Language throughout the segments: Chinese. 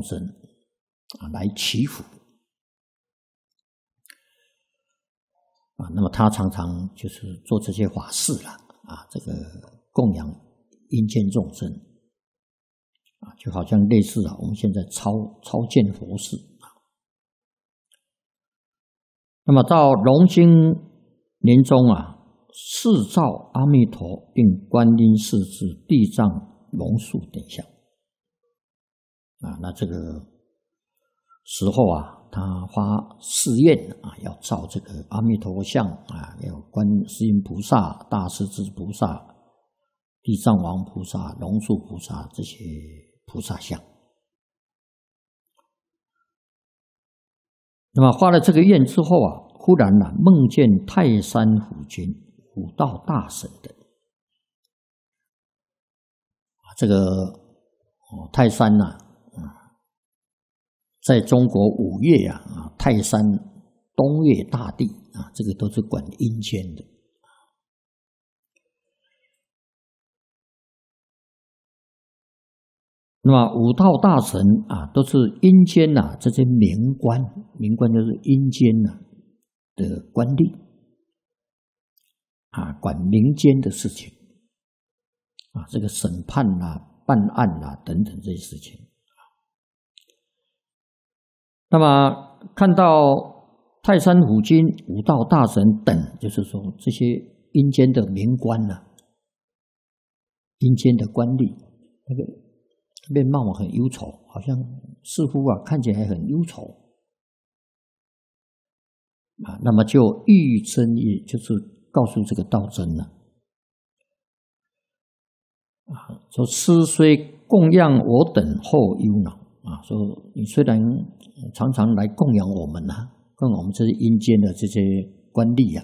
生来祈福那么他常常就是做这些法事这个供养阴间众生就好像类似我们现在超见佛事那么到隆兴年中四照阿弥陀并观音世至地藏龙树等相那这个时候他发誓愿要造这个阿弥陀佛像要观世音菩萨、大势至菩萨、地藏王菩萨、龙树菩萨这些菩萨像。那么发了这个愿之后忽然梦见泰山府君、悟道大神等这个泰山在中国五岳泰山、东岳大帝这个都是管阴间的。那么五道大神都是阴间这些明官，明官就是阴间的官吏管民间的事情这个审判办案等等这些事情。那么看到泰山府君、五道大神等，就是说这些阴间的明官阴间的官吏，那个面貌很忧愁，好像似乎看起来很忧愁那么就欲真也就是告诉这个道真说师虽供养我等后忧恼说你虽然常常来供养我们供养我们这些阴间的这些官吏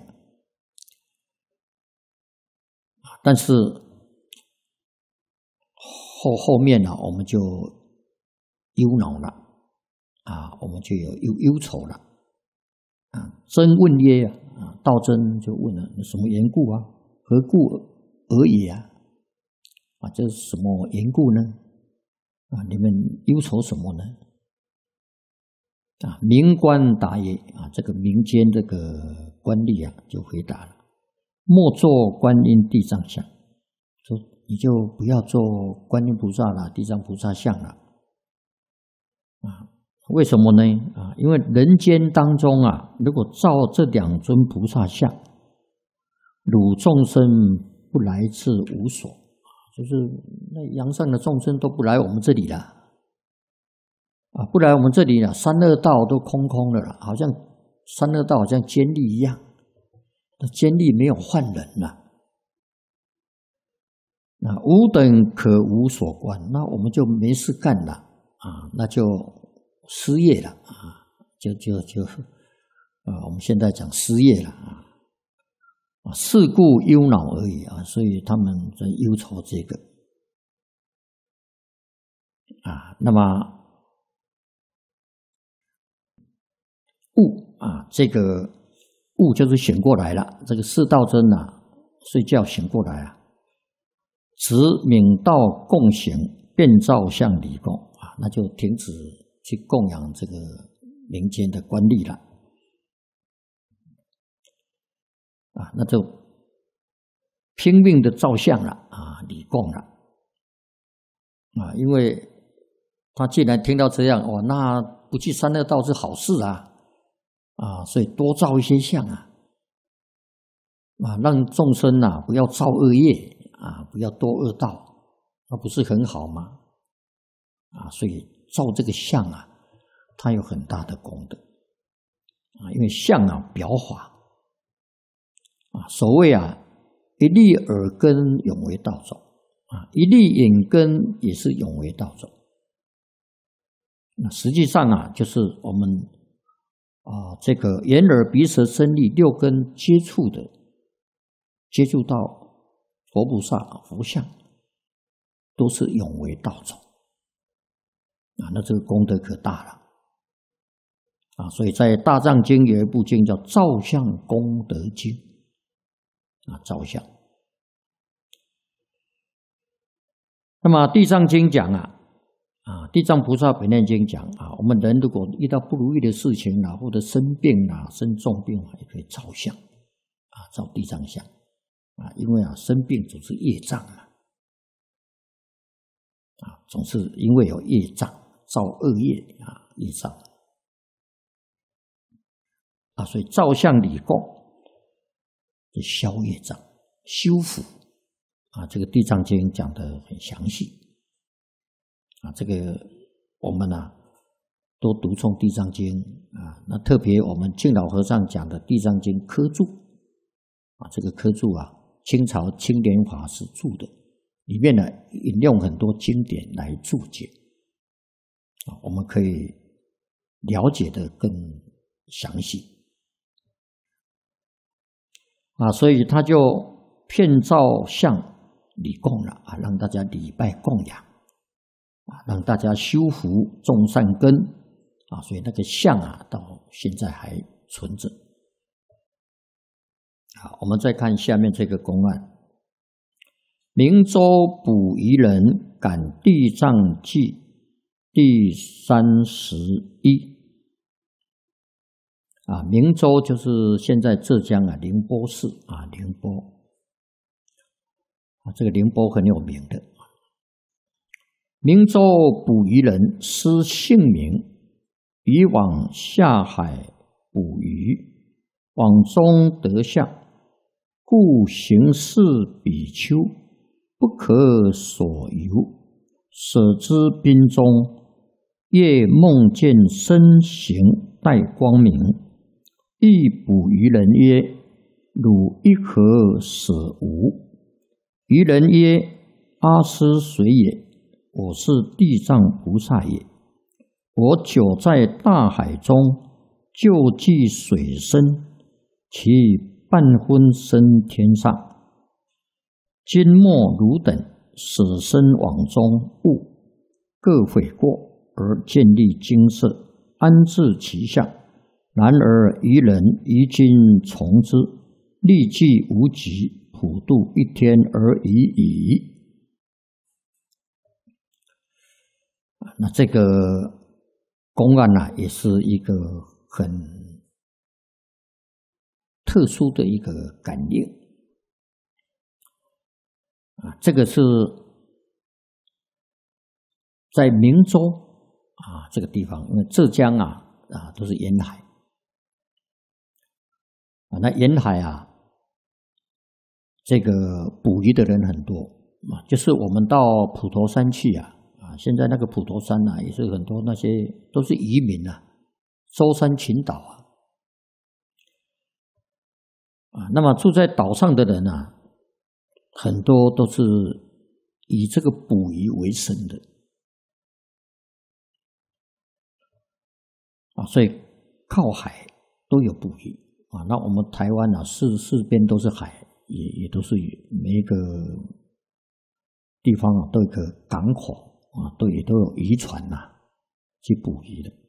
但是后面我们就忧恼了我们就有忧愁了真问曰道真就问了什么缘故何故而也这是什么缘故呢你们忧愁什么呢明官答曰这个民间这个官吏就回答了莫作观音地藏像，说你就不要做观音菩萨了、地藏菩萨像了为什么呢因为人间当中如果造这两尊菩萨像，汝众生不来自无所，就是那阳上的众生都不来我们这里了不来我们这里了，三恶道都空了啦，好像三恶道好像监狱一样，那监狱没有犯人了吾等可无所观，那我们就没事干了那就失业了我们现在讲失业了是故忧恼而已所以他们在忧愁这个那么悟这个悟就是醒过来了，这个四道真睡觉醒过来执冥道供行，遍照向礼供那就停止去供养这个民间的官吏了那就拼命的照相了礼供了因为他既然听到这样那不去三恶道是好事所以多造一些像让众生不要造恶业不要堕恶道，那不是很好吗所以造这个像它有很大的功德因为像表法所谓一粒耳根永为道种一粒眼根也是永为道种那实际上就是我们这个眼耳鼻舌身意六根接触到佛菩萨佛像都是永为道种那这个功德可大了所以在大藏经有一部经叫造像功德经造像。那么地藏经讲地藏菩萨本愿经讲我们人如果遇到不如意的事情或者生病生重病也可以照相照地藏相因为生病总是业障总是因为有业障，造恶业业障所以照相礼供就消业障、修福这个地藏经讲得很详细这个我们多读诵地藏经那特别我们净老和尚讲的地藏经科注这个科注清朝青莲法师注的，里面引用很多经典来注解我们可以了解得更详细所以他就遍照相礼供了让大家礼拜供养让大家修福种善根所以那个相到现在还存着我们再看下面这个公案：明州捕鱼人感地藏记第31明州就是现在浙江宁波市宁波这个宁波很有名的。明州捕鱼人失姓名，渔往下海捕鱼，网中得相，故行事比丘不可所游。舍之宾中，夜梦见身形带光明，亦捕鱼人曰：汝一何舍吾？渔人曰：阿师谁也？我是地藏菩萨也。我久在大海中，救济水生，其半分身天上。今末汝等舍身网中物，各悔过，而建立精舍，安置其相。然而渔人于今从之，立即无极，普度一天而已矣。那这个公案也是一个很特殊的一个感应这个是在明州这个地方，因为浙江都是沿海那沿海这个捕鱼的人很多就是我们到普陀山去现在那个普陀山也是很多那些都是渔民舟山群岛那么住在岛上的人很多都是以这个捕鱼为生的所以靠海都有捕鱼那我们台湾四边都是海，也都是每一个地方都有一个港口也都有渔船去捕鱼的。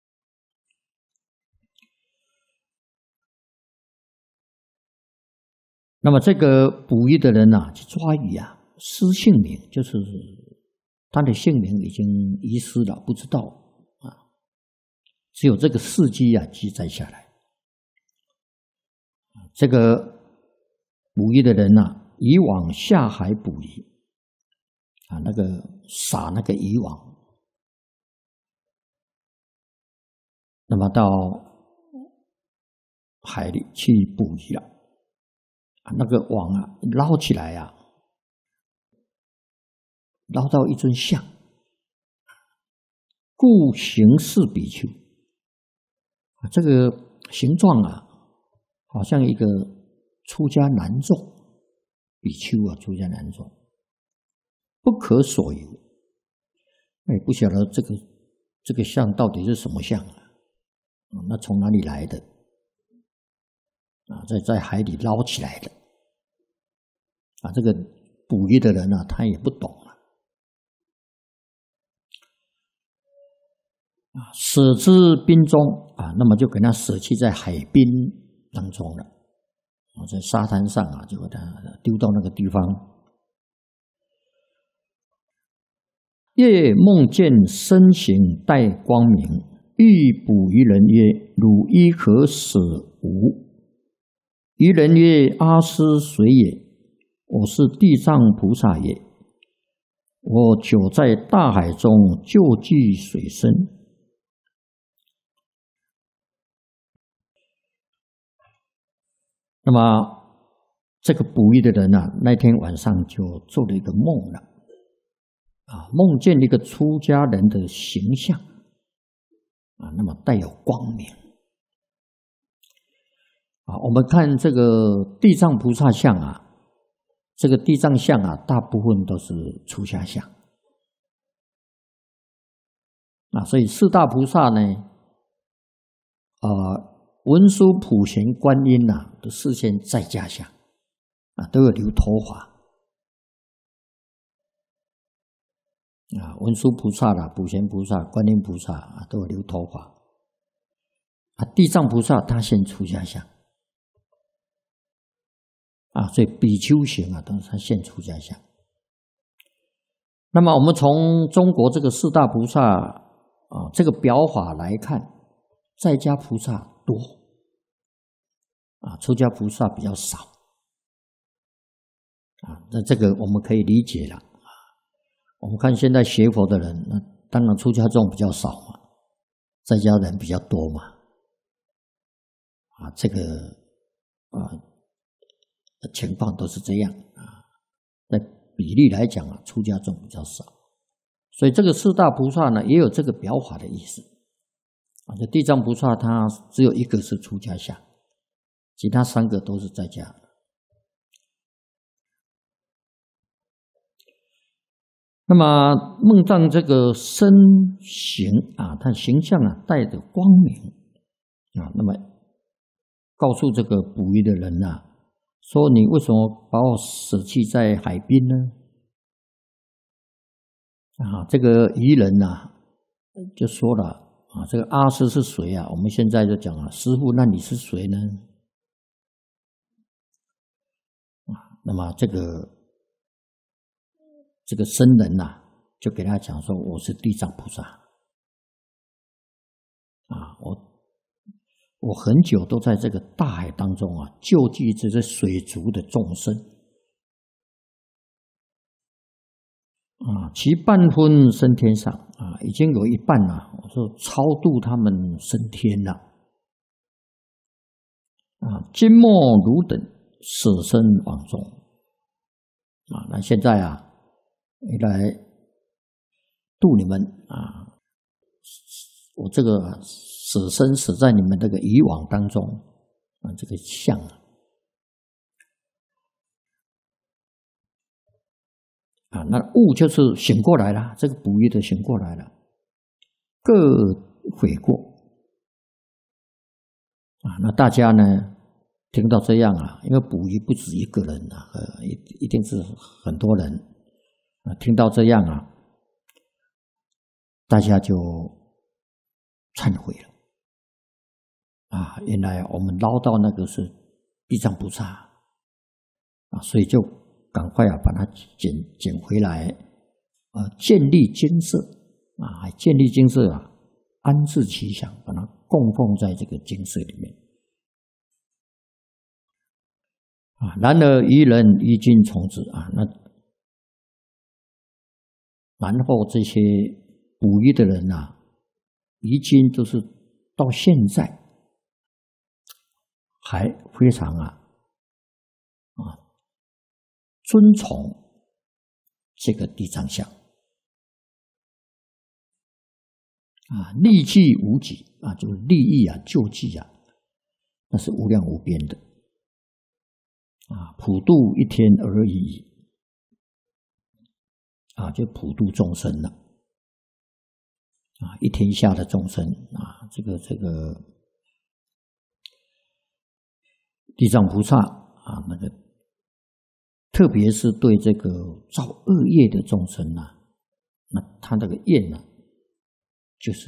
那么这个捕鱼的人去抓鱼失姓名，就是他的姓名已经遗失了，不知道只有这个事迹记载下来。这个捕鱼的人渔网下海捕鱼那个撒那个渔网，那么到海里去捕鱼了那个网捞起来捞到一尊像，故形似比丘这个形状好像一个出家男众比丘出家男众，不可所游。不晓得这个像到底是什么像那从哪里来的在海里捞起来的这个捕鱼的人他也不懂舍之滨中那么就给他舍弃在海滨当中了在沙滩上就给他丢到那个地方。 夜梦见身形带光明，欲卜于人曰：汝亦可舍吾？于人曰：阿师谁也？我是地藏菩萨也。我久在大海中，救济水深。那么这个捕鱼的人啊，那天晚上就做了一个梦了，梦见一个出家人的形象，那么带有光明。我们看这个地藏菩萨像啊，这个地藏像啊，大部分都是出家相。所以四大菩萨呢，文殊、普贤、观音都示现在家相，都有留头发。文殊菩萨啦、普贤菩萨、观音菩萨都有留头发。地藏菩萨他现出家相。所以比丘行当然他现出家相。那么我们从中国这个四大菩萨这个表法来看，在家菩萨多，出家菩萨比较少。那这个我们可以理解了。我们看现在学佛的人，那当然出家众比较少嘛，在家人比较多嘛。这个情况都是这样在比例来讲出家众比较少，所以这个四大菩萨呢，也有这个表法的意思。这地藏菩萨他只有一个是出家相，其他三个都是在家。那么梦藏这个身形他形象带着光明那么告诉这个捕鱼的人说你为什么把我舍弃在海滨呢？这个渔人就说了这个阿师是谁我们现在就讲了，师父，那你是谁呢？那么这个僧人就给他讲说，我是地藏菩萨我很久都在这个大海当中救济这些水族的众生其半分升天上已经有一半我说超度他们升天了今末汝等舍身往中那现在来度你们我这个舍身舍在你们这个渔网当中这个相那悟就是醒过来了，这个捕鱼的醒过来了，各悔过那大家呢听到这样因为捕鱼不止一个人一定是很多人听到这样大家就忏悔了原来我们捞到那个是地藏菩萨所以就赶快把它捡回来建立精舍建立精舍安置其想，把它供奉在这个精舍里面然而渔人衣襟从之然后这些捕鱼的人衣襟都是到现在还非常尊崇这个地藏像利济无极就是利益救济那是无量无边的普度一天而已就普度众生了一天下的众生这个地藏菩萨那个特别是对这个造恶业的众生那他那个业就是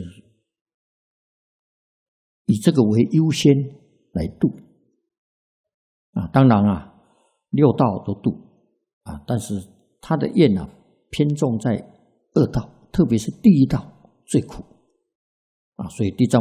以这个为优先来度当然六道都度但是他的业偏重在恶道特别是第一道最苦啊，所以地藏